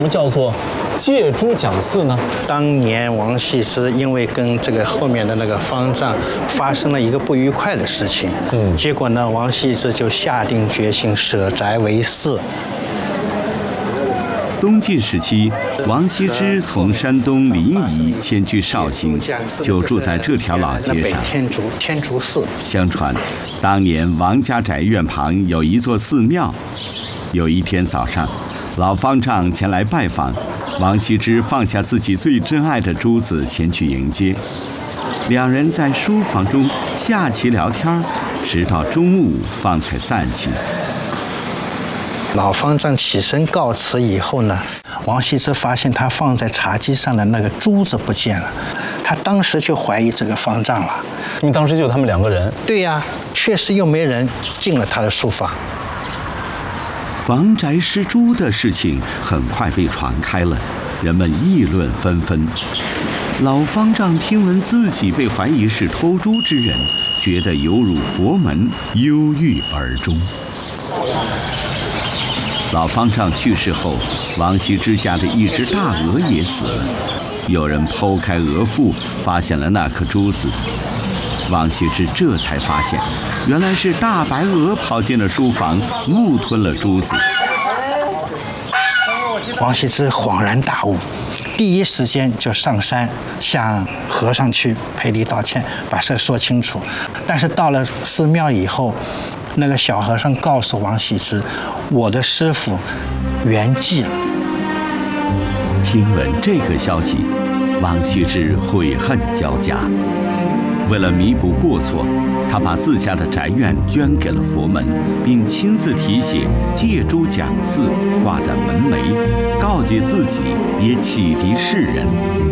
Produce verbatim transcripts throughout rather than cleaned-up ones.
什么叫做借诸讲寺呢？ 当年王羲之因为跟这个后面的那个方丈发生了一个不愉快的事情，嗯，结果呢，王羲之就下定决心舍宅为寺。 东晋时期，王羲之从山东临沂迁居绍兴，就住在这条老街上。 天竺天竺寺。 相传，当年王家宅院旁有一座寺庙。有一天早上，老方丈前来拜访，王羲之放下自己最珍爱的珠子前去迎接。两人在书房中下棋聊天，直到中午方才散去。 老方丈起身告辞以后呢，王羲之发现他放在茶几上的那个珠子不见了，他当时就怀疑这个方丈了。 因为当时就他们两个人。 对呀、啊，确实又没人进了他的书房。 王宅失珠的事情很快被传开了，人们议论纷纷。老方丈听闻自己被怀疑是偷珠之人，觉得有辱佛门，忧郁而终。老方丈去世后，王羲之家的一只大鹅也死了。有人剖开鹅腹，发现了那颗珠子。王羲之这才发现，原来是大白鹅跑进了书房，误吞了珠子。 王羲之恍然大悟，第一时间就上山向和尚去赔礼道歉，把事说清楚。但是到了寺庙以后，那个小和尚告诉王羲之，我的师父圆寂了。 听闻这个消息，王羲之悔恨交加。为了弥补过错，他把自家的宅院捐给了佛门，并亲自题写“借诸讲寺”挂在门楣，告诫自己，也启迪世人。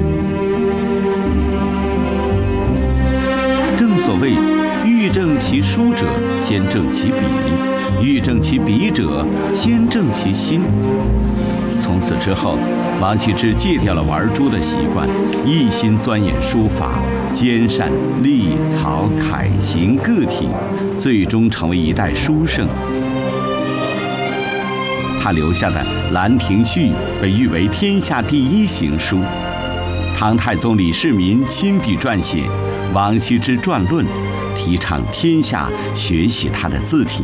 正所谓，欲正其书者，先正其笔；欲正其笔者，先正其心。从此之后，王羲之戒掉了玩珠的习惯，一心钻研书法，兼善隶草楷行各体，最终成为一代书圣。他留下的《兰亭序》被誉为天下第一行书。唐太宗李世民亲笔撰写《王羲之传论》，提倡天下学习他的字体。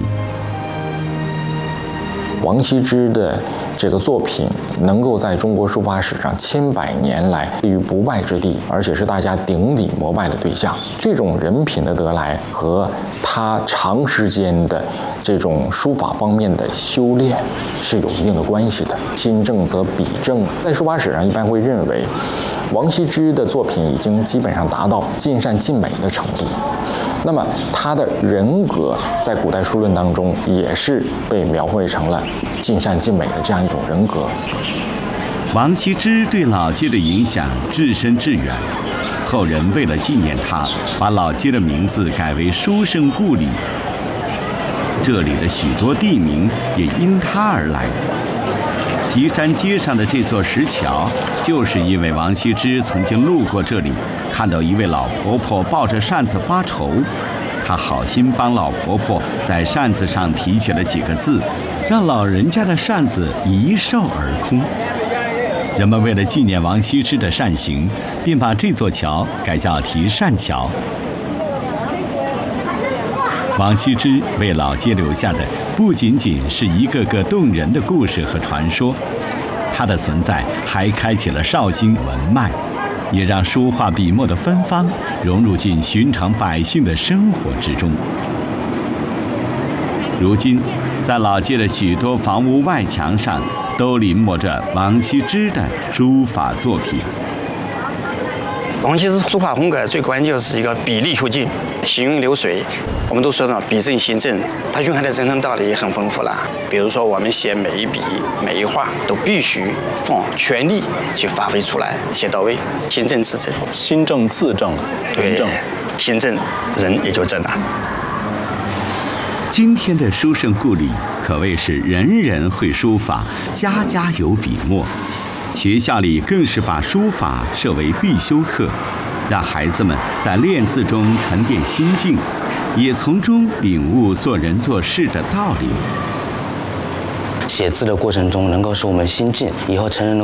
王羲之的这个作品能够在中国书法史上千百年来立于不败之地，而且是大家顶礼膜拜的对象。这种人品的得来和他长时间的这种书法方面的修炼是有一定的关系的。心正则笔正，在书法史上一般会认为，王羲之的作品已经基本上达到尽善尽美的程度。那么他的人格在古代书论当中也是被描绘成了尽善尽美的这样一种人格。 王羲之对老街的影响至深至远，后人为了纪念他，把老街的名字改为书圣故里。这里的许多地名也因他而来。岐山街上的这座石桥，就是因为王羲之曾经路过这里，看到一位老婆婆抱着扇子发愁，他好心帮老婆婆在扇子上题写了几个字，让老人家的扇子一扫而空。人们为了纪念王羲之的善行，便把这座桥改叫题善桥。王羲之为老街留下的不仅仅是一个个动人的故事和传说，他的存在还开启了绍兴文脉，也让书画笔墨的芬芳融入进寻常百姓的生活之中。如今，在老街的许多房屋外墙上都临摹着王羲之的书法作品。 王羲之书法风格最关键就是一个笔力求进，行云流水。我们都说呢，笔正行正，它蕴含的人生道理也很丰富了。比如说，我们写每一笔、每一画都必须放全力去发挥出来，写到位，心正字正。 心正字正， 对，心正人也就正了。 今天的书圣故里可谓是人人会书法，家家有笔墨。学校里更是把书法设为必修课，让孩子们在练字中沉淀心境，也从中领悟做人做事的道理。 写字的过程中能够使我们心静，以后成人的